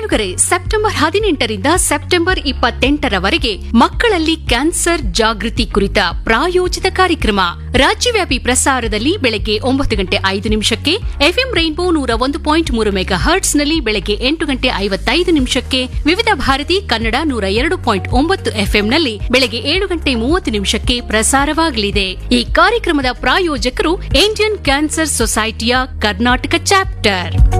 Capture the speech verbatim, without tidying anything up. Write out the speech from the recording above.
ಕೇಳುಗರೆ, ಸೆಪ್ಟೆಂಬರ್ ಹದಿನೆಂಟರಿಂದ ಸೆಪ್ಟೆಂಬರ್ ಇಪ್ಪತ್ತೆಂಟರವರೆಗೆ ಮಕ್ಕಳಲ್ಲಿ ಕ್ಯಾನ್ಸರ್ ಜಾಗೃತಿ ಕುರಿತ ಪ್ರಾಯೋಜಿತ ಕಾರ್ಯಕ್ರಮ ರಾಜ್ಯವ್ಯಾಪಿ ಪ್ರಸಾರದಲ್ಲಿ ಬೆಳಗ್ಗೆ ಒಂಬತ್ತು ಗಂಟೆ ಐದು ನಿಮಿಷಕ್ಕೆ, ಎಫ್ಎಂ ರೈನ್ಬೋ ನೂರ ಒಂದು ಪಾಯಿಂಟ್ ಮೂರು ಮೆಗಾ ಹರ್ಟ್ಸ್ನಲ್ಲಿ ಬೆಳಗ್ಗೆ ಎಂಟು ಗಂಟೆ ಐವತ್ತೈದು ನಿಮಿಷಕ್ಕೆ, ವಿವಿಧ ಭಾರತಿ ಕನ್ನಡ ನೂರ ಎರಡು ಪಾಯಿಂಟ್ ಒಂಬತ್ತು ಎಫ್ಎಂನಲ್ಲಿ ಬೆಳಗ್ಗೆ ಏಳು ಗಂಟೆ ಮೂವತ್ತು ನಿಮಿಷಕ್ಕೆ ಪ್ರಸಾರವಾಗಲಿದೆ. ಈ ಕಾರ್ಯಕ್ರಮದ ಪ್ರಾಯೋಜಕರು ಇಂಡಿಯನ್ ಕ್ಯಾನ್ಸರ್ ಸೊಸೈಟಿಯ ಕರ್ನಾಟಕ ಚಾಪ್ಟರ್.